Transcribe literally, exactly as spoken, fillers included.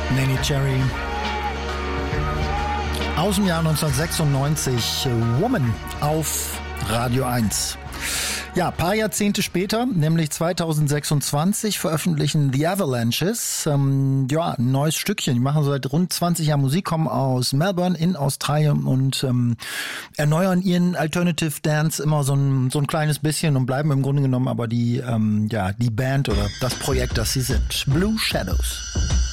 Neneh Cherry. Aus dem Jahr neunzehnhundertsechsundneunzig, Woman auf Radio eins. Ja, paar Jahrzehnte später, nämlich zweitausendsechsundzwanzig, veröffentlichen The Avalanches ähm, ja, ein neues Stückchen. Die machen seit rund zwanzig Jahren Musik, kommen aus Melbourne in Australien und ähm, erneuern ihren Alternative Dance immer so ein, so ein kleines bisschen und bleiben im Grunde genommen aber die, ähm, ja, die Band oder das Projekt, das sie sind. Blue Shadows.